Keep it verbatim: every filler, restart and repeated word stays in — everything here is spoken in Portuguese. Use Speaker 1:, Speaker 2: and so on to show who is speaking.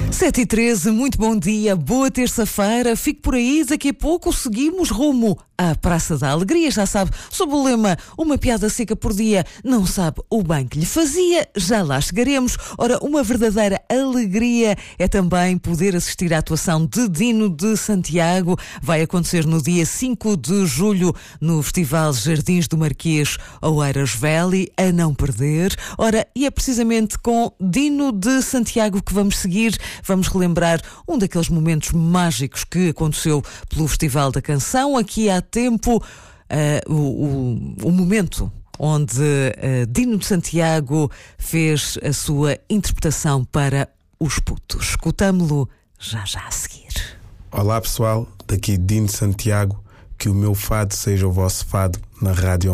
Speaker 1: sete e treze, muito bom dia, boa terça-feira. Fique por aí, daqui a pouco seguimos rumo à Praça da Alegria. Já sabe, sob o lema uma piada seca por dia, não sabe o bem que lhe fazia, já lá chegaremos. Ora, uma verdadeira alegria é também poder assistir à atuação de Dino de Santiago. Vai acontecer no dia cinco de julho no Festival Jardins do Marquês Oeiras Valley, a não perder. Ora, e é precisamente com Dino de Santiago que vamos seguir. Vamos relembrar um daqueles momentos mágicos que aconteceu pelo Festival da Canção. Aqui há tempo, uh, o, o, o momento onde uh, Dino de Santiago fez a sua interpretação para Os Putos. Escutamo-lo já já a seguir.
Speaker 2: Olá pessoal, daqui Dino de Santiago, que o meu fado seja o vosso fado na rádio.